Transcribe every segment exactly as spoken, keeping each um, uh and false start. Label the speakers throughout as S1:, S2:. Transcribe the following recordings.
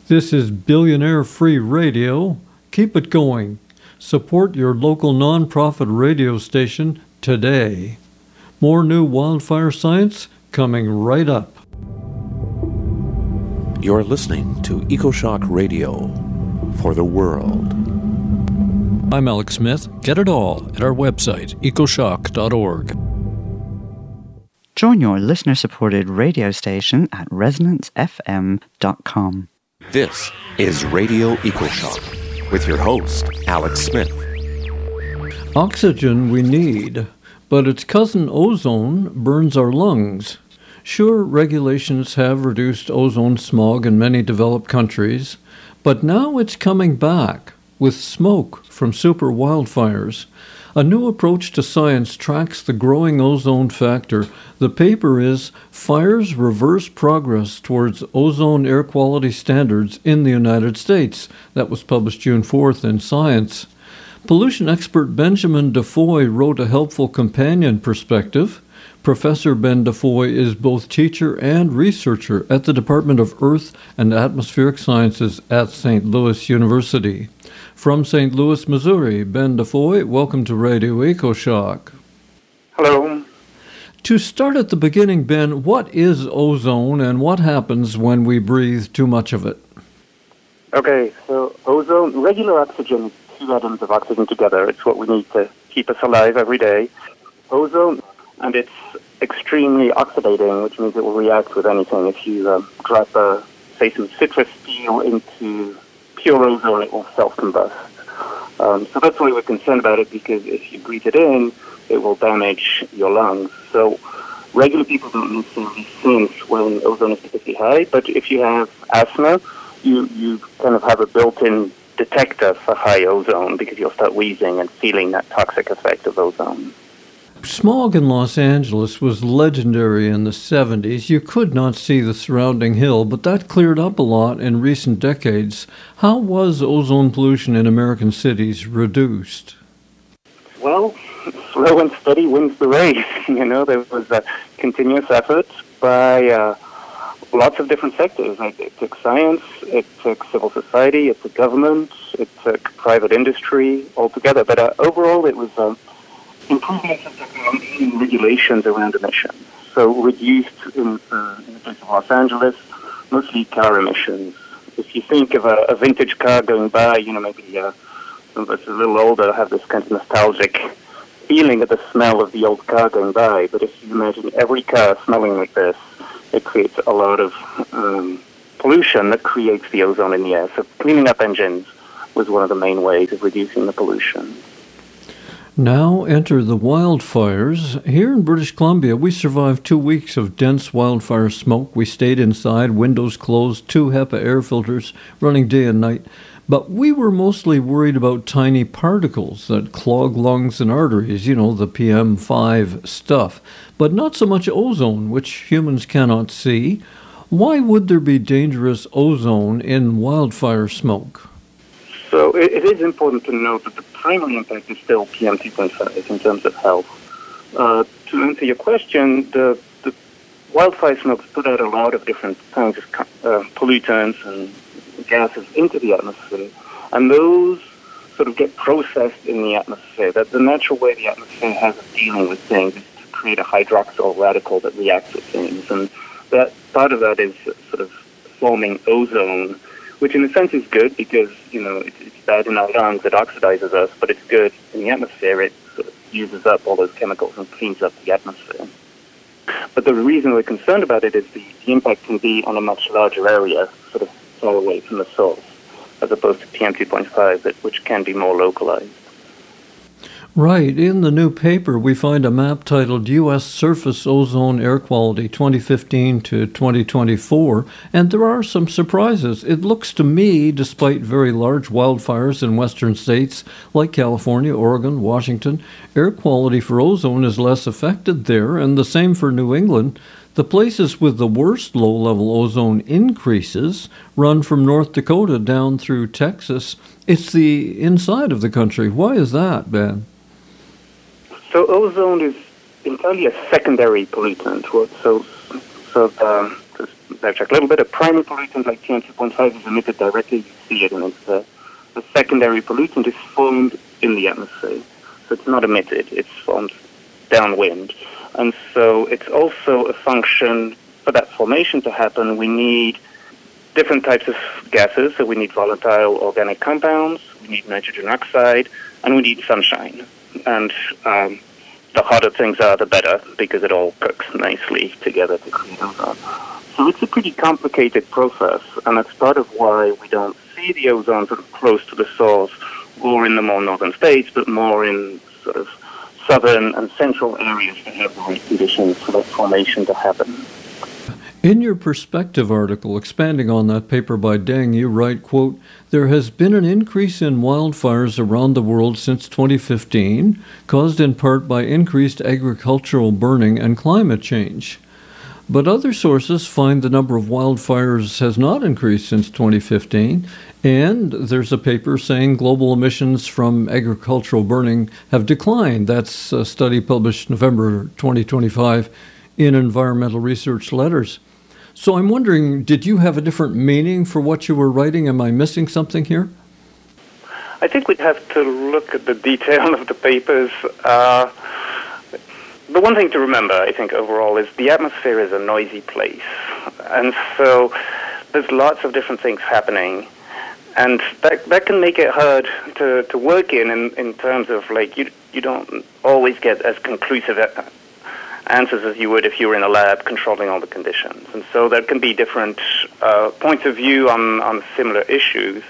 S1: This is Billionaire Free Radio. Keep it going. Support your local nonprofit radio station today. More new wildfire science coming right up.
S2: You're listening to EcoShock Radio for the world.
S1: I'm Alex Smith. Get it all at our website, ecoshock dot org.
S3: Join your listener-supported radio station at resonance f m dot com.
S2: This is Radio EcoShock with your host, Alex Smith.
S1: Oxygen we need, but its cousin ozone burns our lungs. Sure, regulations have reduced ozone smog in many developed countries, but now it's coming back with smoke from super wildfires. A new approach to science tracks the growing ozone factor. The paper is Fires Reverse Progress Towards Ozone Air Quality Standards in the United States. That was published June fourth in Science. Pollution expert Benjamin Defoe wrote a helpful companion perspective. Professor Ben Defoe is both teacher and researcher at the Department of Earth and Atmospheric Sciences at Saint Louis University. From Saint Louis, Missouri, Ben Defoe, welcome to Radio EcoShock.
S4: Hello.
S1: To start at the beginning, Ben, what is ozone and what happens when we breathe too much of it?
S4: Okay, so ozone, regular oxygen is two atoms of oxygen together. It's what we need to keep us alive every day. Ozone, and it's extremely oxidating, which means it will react with anything. If you um, drop, a, say, some citrus steel into pure ozone, it will self-combust. Um, so that's why we're concerned about it, because if you breathe it in, it will damage your lungs. So regular people don't necessarily sense when ozone is particularly high, but if you have asthma, you, you kind of have a built-in detector for high ozone, because you'll start wheezing and feeling that toxic effect of ozone.
S1: Smog in Los Angeles was legendary in the seventies. You could not see the surrounding hill, but that cleared up a lot in recent decades. How was ozone pollution in American cities reduced?
S4: Well, slow and steady wins the race. You know, there was a continuous effort by uh, lots of different sectors. It took science, it took civil society, it took government, it took private industry altogether. But uh, overall, it was Um, improvements in technology and regulations around emissions. So reduced in, uh, in the case of Los Angeles, mostly car emissions. If you think of a, a vintage car going by, you know, maybe uh, some of us a little older have this kind of nostalgic feeling of the smell of the old car going by. But if you imagine every car smelling like this, it creates a lot of um, pollution that creates the ozone in the air. So cleaning up engines was one of the main ways of reducing the pollution.
S1: Now enter the wildfires. Here in British Columbia, we survived two weeks of dense wildfire smoke. We stayed inside, windows closed, two HEPA air filters running day and night. But we were mostly worried about tiny particles that clog lungs and arteries, you know, the P M five stuff. But not so much ozone, which humans cannot see. Why would there be dangerous ozone in wildfire smoke?
S4: So it, it is important to note that the primary impact is still P M two point five in terms of health. Uh, to answer your question, the, the wildfire smokes put out a lot of different kinds of uh, pollutants and gases into the atmosphere, and those sort of get processed in the atmosphere. That the natural way the atmosphere has of dealing with things is to create a hydroxyl radical that reacts with things, and that part of that is sort of forming ozone, which in a sense is good because, you know, it, it's bad in our lungs, it oxidizes us, but it's good in the atmosphere. It sort of uses up all those chemicals and cleans up the atmosphere. But the reason we're concerned about it is the, the impact can be on a much larger area, sort of far away from the source, as opposed to P M two point five, which can be more localized.
S1: Right. In the new paper, we find a map titled U S Surface Ozone Air Quality twenty fifteen to twenty twenty-four, and there are some surprises. It looks to me, despite very large wildfires in western states like California, Oregon, Washington, air quality for ozone is less affected there, and the same for New England. The places with the worst low-level ozone increases run from North Dakota down through Texas. It's the inside of the country. Why is that, Ben?
S4: So ozone is entirely a secondary pollutant. So, so the, the backtrack a little bit. A primary pollutant like P M two point five is emitted directly. You see it, and it's uh, the secondary pollutant is formed in the atmosphere. So it's not emitted, it's formed downwind. And so it's also a function, for that formation to happen, we need different types of gases. So we need volatile organic compounds, we need nitrogen oxide, and we need sunshine. And um, the hotter things are, the better, because it all cooks nicely together to create ozone. So it's a pretty complicated process, and that's part of why we don't see the ozone sort of close to the source or in the more northern states, but more in sort of southern and central areas that have the right conditions for that formation to happen.
S1: In your perspective article, expanding on that paper by Deng, you write, quote, "There has been an increase in wildfires around the world since twenty fifteen, caused in part by increased agricultural burning and climate change. But other sources find the number of wildfires has not increased since twenty fifteen, and there's a paper saying global emissions from agricultural burning have declined." That's a study published November twenty twenty-five in Environmental Research Letters. So I'm wondering, did you have a different meaning for what you were writing? Am I missing something here?
S4: I think we'd have to look at the detail of the papers. Uh, the one thing to remember, I think, overall, is the atmosphere is a noisy place. And so there's lots of different things happening. And that that can make it hard to, to work in, in, in terms of, like, you you don't always get as conclusive a, answers as you would if you were in a lab controlling all the conditions. And so there can be different uh, points of view on, on similar issues,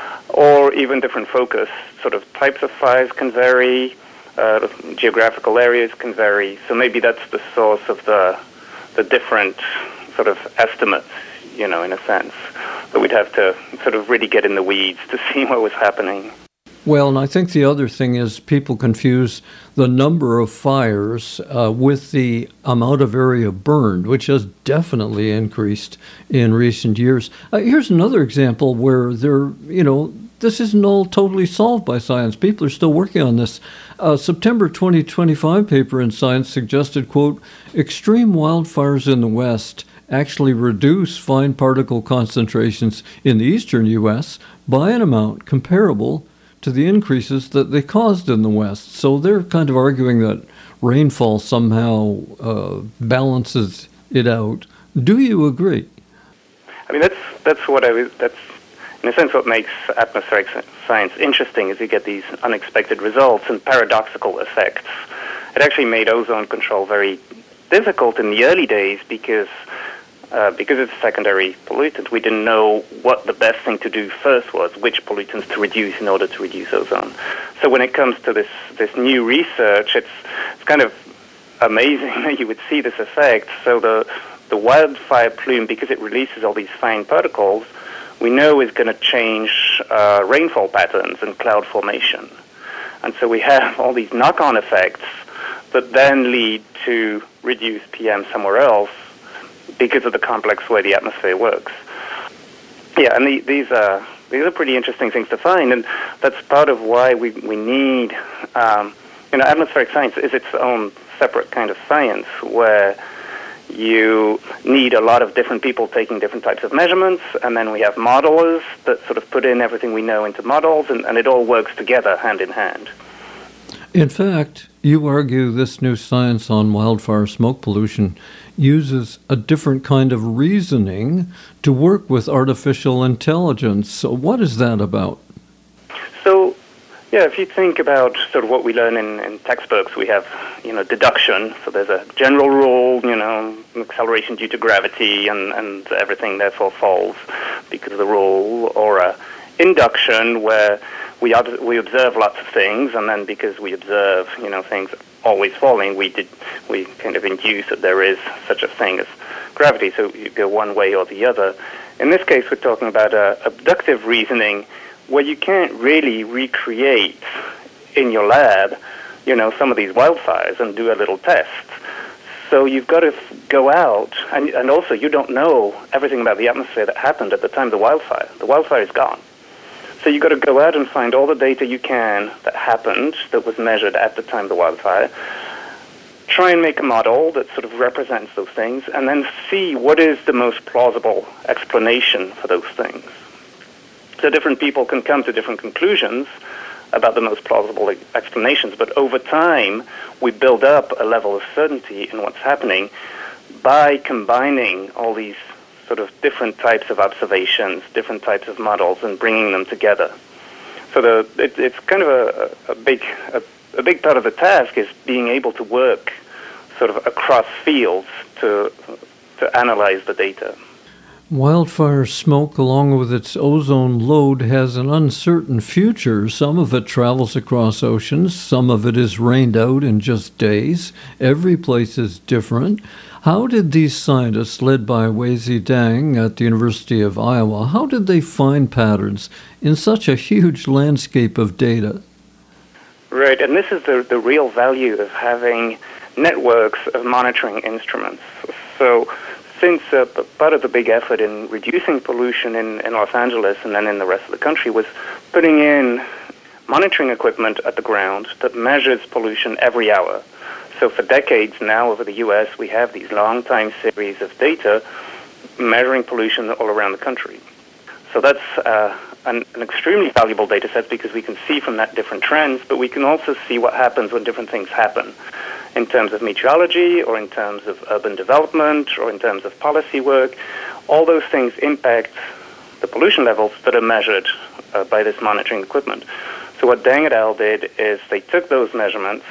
S4: or even different focus. Sort of types of fires can vary, uh, geographical areas can vary. So maybe that's the source of the the different sort of estimates, you know, in a sense. But we'd have to sort of really get in the weeds to see what was happening.
S1: Well, and I think the other thing is people confuse the number of fires uh, with the amount of area burned, which has definitely increased in recent years. Uh, here's another example where there, you know, this isn't all totally solved by science. People are still working on this. A September twenty twenty-five paper in Science suggested, quote, "Extreme wildfires in the West actually reduce fine particle concentrations in the eastern U S by an amount comparable to the increases that they caused in the West." So they're kind of arguing that rainfall somehow uh, balances it out. Do you agree?
S4: I mean, that's that's what I was. That's in a sense what makes atmospheric science interesting, is you get these unexpected results and paradoxical effects. It actually made ozone control very difficult in the early days because. Uh, because it's a secondary pollutant, we didn't know what the best thing to do first was, which pollutants to reduce in order to reduce ozone. So when it comes to this, this new research, it's, it's kind of amazing that you would see this effect. So the, the wildfire plume, because it releases all these fine particles, we know is going to change uh, rainfall patterns and cloud formation. And so we have all these knock-on effects that then lead to reduced P M somewhere else, because of the complex way the atmosphere works. Yeah, and the, these are these are pretty interesting things to find, and that's part of why we we need, um, you know, atmospheric science is its own separate kind of science, where you need a lot of different people taking different types of measurements, and then we have modelers that sort of put in everything we know into models, and, and it all works together hand in hand.
S1: In fact, you argue this new science on wildfire smoke pollution uses a different kind of reasoning to work with artificial intelligence. So what is that about?
S4: So, yeah, if you think about sort of what we learn in, in textbooks, we have, you know, deduction. So there's a general rule, you know, acceleration due to gravity, and, and everything therefore falls because of the rule, or a induction where we ob- we observe lots of things, and then because we observe, you know, things always falling, we did we kind of induce that there is such a thing as gravity. So you go one way or the other. In this case, we're talking about uh, abductive reasoning, where you can't really recreate in your lab, you know, some of these wildfires and do a little test. So you've got to f- go out, and, and also you don't know everything about the atmosphere that happened at the time of the wildfire. The wildfire is gone. So you've got to go out and find all the data you can that happened, that was measured at the time of the wildfire, try and make a model that sort of represents those things, and then see what is the most plausible explanation for those things. So different people can come to different conclusions about the most plausible explanations, but over time, we build up a level of certainty in what's happening by combining all these sort of different types of observations, different types of models, and bringing them together. So the, it, it's kind of a, a big a, a big part of the task is being able to work sort of across fields to to analyze the data.
S1: Wildfire smoke, along with its ozone load, has an uncertain future. Some of it travels across oceans. Some of it is rained out in just days. Every place is different. How did these scientists, led by Weizhi Dang at the University of Iowa, how did they find patterns in such a huge landscape of data?
S4: Right, and this is the, the real value of having networks of monitoring instruments. So since uh, part of the big effort in reducing pollution in, in Los Angeles and then in the rest of the country was putting in monitoring equipment at the ground that measures pollution every hour. So for decades now over the U S, we have these long-time series of data measuring pollution all around the country. So that's uh, an, an extremely valuable data set because we can see from that different trends, but we can also see what happens when different things happen in terms of meteorology or in terms of urban development or in terms of policy work. All those things impact the pollution levels that are measured uh, by this monitoring equipment. So what Dang et al. Did is they took those measurements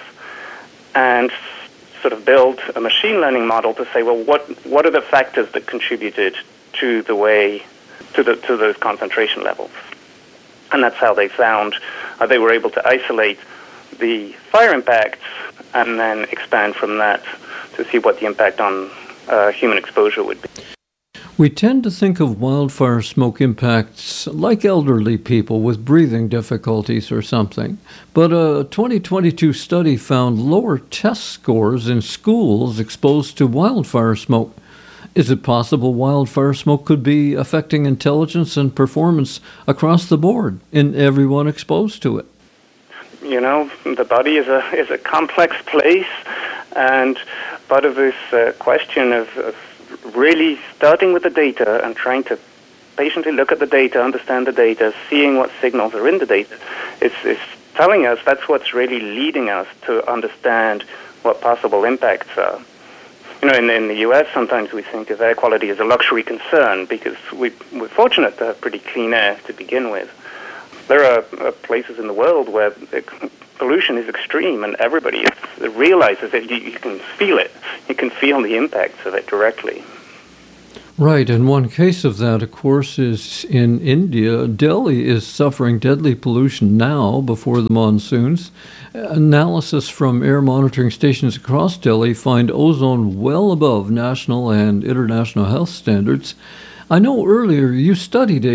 S4: and sort of built a machine learning model to say, well, what what are the factors that contributed to the way to the to those concentration levels? And that's how they found uh, they were able to isolate the fire impacts and then expand from that to see what the impact on uh, human exposure would be.
S1: We tend to think of wildfire smoke impacts like elderly people with breathing difficulties or something, but a twenty twenty-two study found lower test scores in schools exposed to wildfire smoke. Is it possible wildfire smoke could be affecting intelligence and performance across the board in everyone exposed to it?
S4: You know, the body is a is a complex place, and part of this uh, question of, of really starting with the data and trying to patiently look at the data, understand the data, seeing what signals are in the data, is, is telling us that's what's really leading us to understand what possible impacts are. You know, in, in the U S, sometimes we think of air quality as a luxury concern because we, we're fortunate to have pretty clean air to begin with. There are uh, places in the world where the pollution is extreme and everybody is, realizes it. You, you can feel it. You can feel the impacts of it directly.
S1: Right, and one case of that, of course, is in India. Delhi is suffering deadly pollution now before the monsoons. Analysis from air monitoring stations across Delhi find ozone well above national and international health standards. I know earlier you studied